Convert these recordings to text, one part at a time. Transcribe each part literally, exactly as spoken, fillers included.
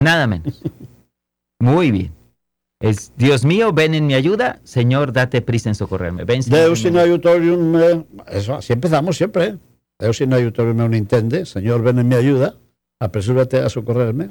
Nada menos. Muy bien. Es, Dios mío, ven en mi ayuda. Señor, date prisa en socorrerme. Ven, Señor, Deus in aiutorium me... Eso, así empezamos siempre. ¿eh? Deus in aiutorium me unintende. Señor, ven en mi ayuda. Apresúrate a socorrerme.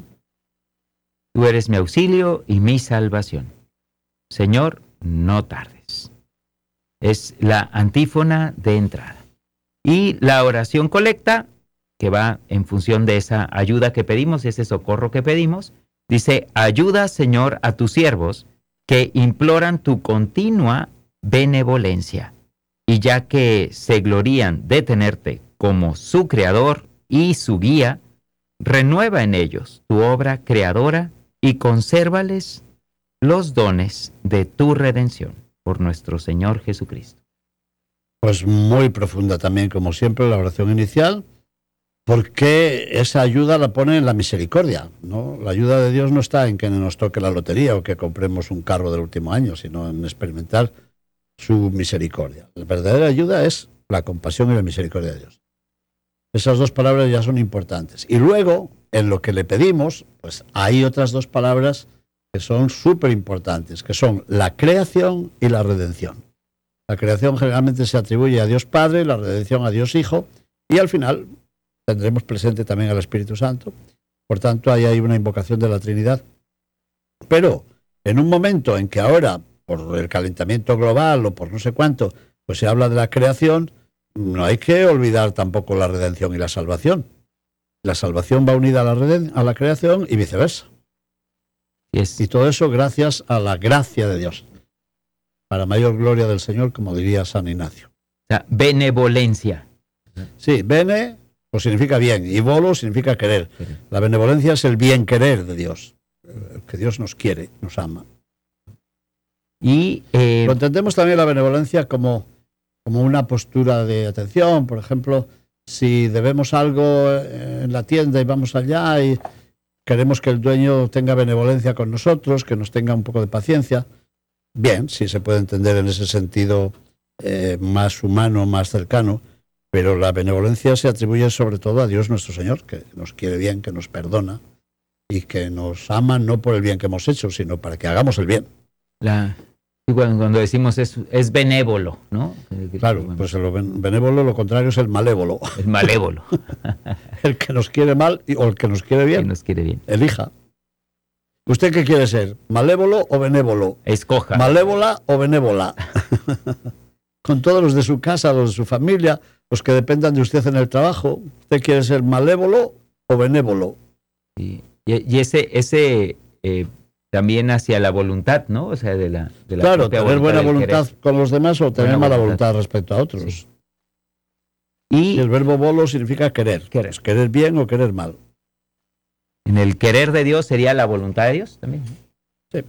Tú eres mi auxilio y mi salvación. Señor, no tardes. Es la antífona de entrada. Y la oración colecta, que va en función de esa ayuda que pedimos, ese socorro que pedimos, dice: ayuda, Señor, a tus siervos que imploran tu continua benevolencia. Y ya que se glorían de tenerte como su creador y su guía, renueva en ellos tu obra creadora y consérvales los dones de tu redención por nuestro Señor Jesucristo. Pues muy profunda también, como siempre, la oración inicial, porque esa ayuda la pone en la misericordia, ¿no? La ayuda de Dios no está en que nos toque la lotería o que compremos un carro del último año, sino en experimentar su misericordia. La verdadera ayuda es la compasión y la misericordia de Dios. Esas dos palabras ya son importantes. Y luego, en lo que le pedimos, pues hay otras dos palabras que son súper importantes, que son la creación y la redención. La creación generalmente se atribuye a Dios Padre, la redención a Dios Hijo, y al final tendremos presente también al Espíritu Santo. Por tanto, ahí hay una invocación de la Trinidad. Pero en un momento en que ahora, por el calentamiento global o por no sé cuánto, pues se habla de la creación, no hay que olvidar tampoco la redención y la salvación. La salvación va unida a la, reden- a la creación y viceversa. Yes. Y todo eso gracias a la gracia de Dios. Para mayor gloria del Señor, como diría San Ignacio. O sea, benevolencia. Sí, bene pues significa bien y volo significa querer. La benevolencia es el bien querer de Dios. Que Dios nos quiere, nos ama. Y eh, Lo entendemos también la benevolencia como, como una postura de atención. Por ejemplo, si debemos algo en la tienda y vamos allá y queremos que el dueño tenga benevolencia con nosotros, que nos tenga un poco de paciencia. Bien, sí se puede entender en ese sentido eh, más humano, más cercano, pero la benevolencia se atribuye sobre todo a Dios nuestro Señor, que nos quiere bien, que nos perdona y que nos ama no por el bien que hemos hecho, sino para que hagamos el bien. la, cuando decimos es, es benévolo, ¿no? Claro, pues lo benévolo, lo contrario es el malévolo. El malévolo. El que nos quiere mal o el que nos quiere bien. Que nos quiere bien. Elija. ¿Usted qué quiere ser? ¿Malévolo o benévolo? Escoja. ¿Malévola o benévola? Con todos los de su casa, los de su familia, los que dependan de usted en el trabajo. ¿Usted quiere ser malévolo o benévolo? Y, y ese, ese eh, también hacia la voluntad, ¿no? O sea, de la, de la claro, tener voluntad buena voluntad querer. con los demás o tener Buena mala voluntad. voluntad respecto a otros. Sí. Y, y el verbo bolo significa querer. Querer. Pues querer bien o querer mal. en el querer de Dios sería la voluntad de Dios también. Sí.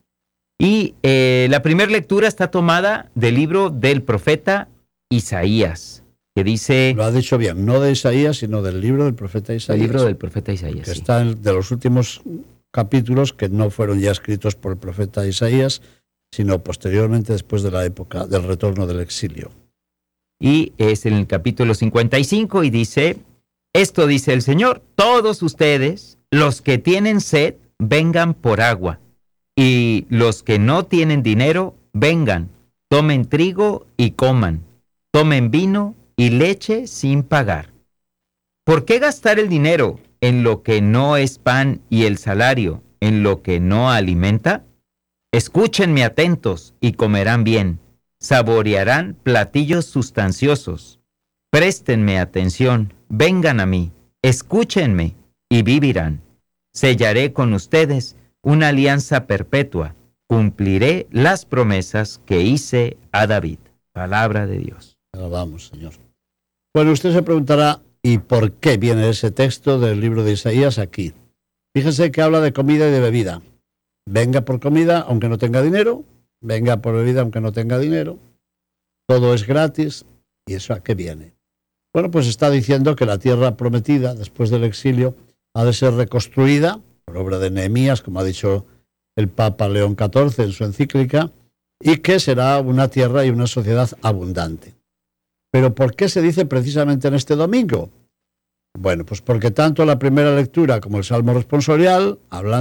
Y eh, la primera lectura está tomada del libro del profeta Isaías, que dice... Lo ha dicho bien, no de Isaías, sino del libro del profeta Isaías. El libro del profeta Isaías, Que sí. está en, de los últimos capítulos que no fueron ya escritos por el profeta Isaías, sino posteriormente después de la época del retorno del exilio. Y es en el capítulo cincuenta y cinco y dice, esto dice el Señor, todos ustedes, los que tienen sed, vengan por agua, y los que no tienen dinero, vengan, tomen trigo y coman, tomen vino y leche sin pagar. ¿Por qué gastar el dinero en lo que no es pan y el salario en lo que no alimenta? Escúchenme atentos y comerán bien, saborearán platillos sustanciosos. Préstenme atención, vengan a mí, escúchenme y vivirán. Sellaré con ustedes una alianza perpetua, cumpliré las promesas que hice a David. Palabra de Dios. Alabamos, Señor. Bueno, usted se preguntará, ¿y por qué viene ese texto del libro de Isaías aquí? Fíjese que habla de comida y de bebida. Venga por comida, aunque no tenga dinero. Venga por bebida, aunque no tenga dinero. Todo es gratis. ¿Y eso a qué viene? Bueno, pues está diciendo que la tierra prometida, después del exilio, ha de ser reconstruida por obra de Nehemías, como ha dicho el Papa León catorce en su encíclica, y que será una tierra y una sociedad abundante. ¿Pero por qué se dice precisamente en este domingo? Bueno, pues porque tanto la primera lectura como el Salmo responsorial hablan